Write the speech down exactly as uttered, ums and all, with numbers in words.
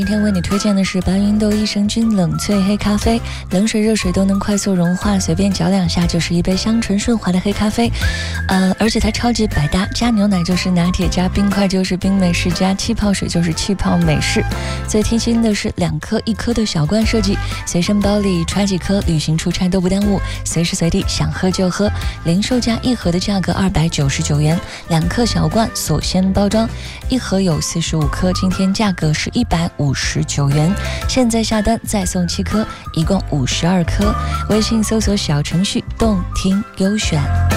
今天为你推荐的是白云豆益生菌冷萃黑咖啡，冷水热水都能快速融化，随便搅两下就是一杯香醇顺滑的黑咖啡。呃，而且它超级百搭，加牛奶就是拿铁，加冰块就是冰美式，加气泡水就是气泡美式。最贴心的是两颗一颗的小罐设计，随身包里揣几颗，旅行出差都不耽误，随时随地想喝就喝。零售价一盒的价格二百九十九元，两克小罐锁鲜包装，一盒有四十五颗，今天价格是一百五十九元，现在下单再送七颗，一共五十二颗。微信搜索小程序动听优选。